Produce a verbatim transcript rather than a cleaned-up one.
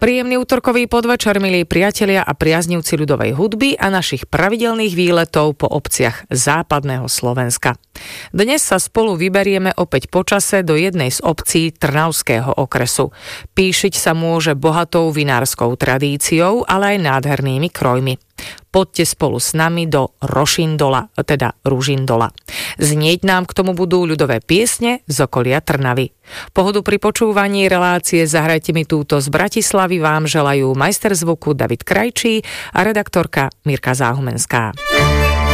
Príjemný útorkový podvečer, milí priatelia a priaznivci ľudovej hudby a našich pravidelných výletov po obciach západného Slovenska. Dnes sa spolu vyberieme opäť počase do jednej z obcí Trnavského okresu. Píšiť sa môže bohatou vinárskou tradíciou, ale aj nádhernými krojmi. Poďte spolu s nami do Rošindola, teda Ružindola. Znieť nám k tomu budú ľudové piesne z okolia Trnavy. Pohodu pri počúvaní relácie Zahrajte mi túto z Bratislavy vám želajú majster zvuku David Krajčí a redaktorka Mirka Záhumenská.